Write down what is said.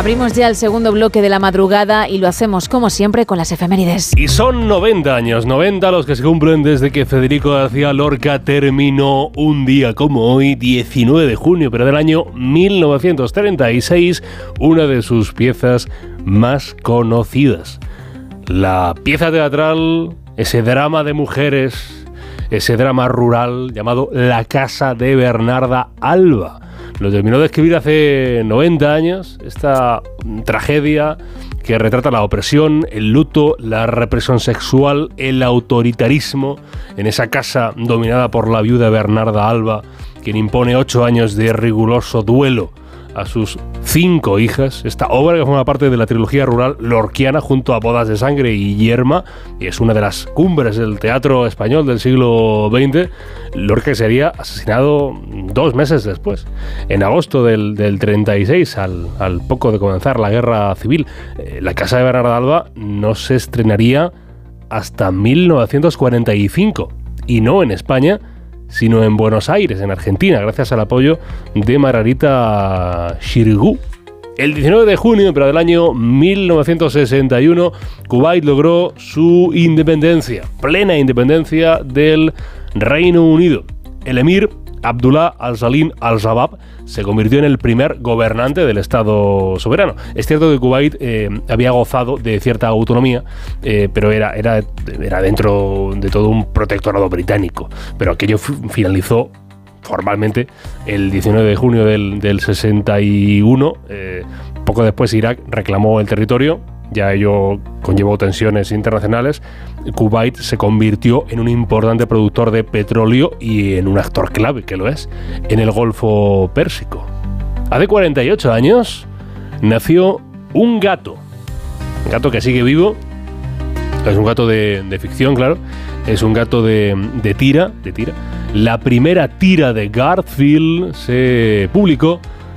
Abrimos ya el segundo bloque de la madrugada y lo hacemos como siempre con las efemérides. Y son 90 años, 90 los que se cumplen desde que Federico García Lorca terminó un día como hoy, 19 de junio, pero del año 1936, una de sus piezas más conocidas. La pieza teatral, ese drama de mujeres, ese drama rural llamado La casa de Bernarda Alba. Lo terminó de escribir hace 90 años, esta tragedia que retrata la opresión, el luto, la represión sexual, el autoritarismo en esa casa dominada por la viuda Bernarda Alba, quien impone 8 años de riguroso duelo a sus 5 hijas. Esta obra, que forma parte de la trilogía rural lorquiana junto a Bodas de Sangre y Yerma, y es una de las cumbres del teatro español del siglo XX, Lorca sería asesinado 2 meses después, en agosto del 36, al poco de comenzar la guerra civil. La casa de Bernarda Alba no se estrenaría hasta 1945, y no en España, sino en Buenos Aires, en Argentina, gracias al apoyo de Margarita Xirgu. El 19 de junio, pero del año 1961, Kuwait logró su independencia, plena independencia del Reino Unido. El emir Abdullah al-Salim al-Sabab se convirtió en el primer gobernante del Estado soberano. Es cierto que Kuwait había gozado de cierta autonomía, pero era dentro de todo un protectorado británico. Pero aquello finalizó formalmente el 19 de junio del 61. Poco después Irak reclamó el territorio. Ya ello conllevó tensiones internacionales. Kuwait se convirtió en un importante productor de petróleo y en un actor clave, que lo es, en el Golfo Pérsico. Hace 48 años nació un gato que sigue vivo. Es un gato de ficción, claro. Es un gato de tira. La primera tira de Garfield se publicó